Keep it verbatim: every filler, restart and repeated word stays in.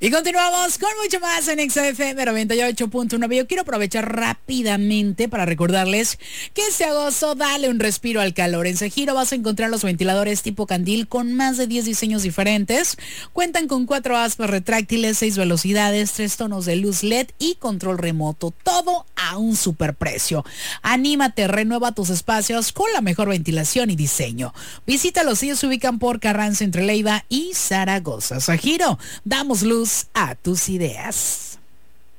Y continuamos con mucho más en X F M noventa y ocho punto nueve. Yo quiero aprovechar rápidamente para recordarles que este agosto dale un respiro al calor. En Segiro vas a encontrar los ventiladores tipo candil con más de diez diseños diferentes. Cuentan con cuatro aspas retráctiles, seis velocidades, tres tonos de luz L E D y control remoto. Todo a un superprecio. Anímate, renueva tus espacios con la mejor ventilación y diseño. Visítalos, ellos se ubican por Carranza entre Leiva y Zaragoza. Segiro, damos luz a tus ideas.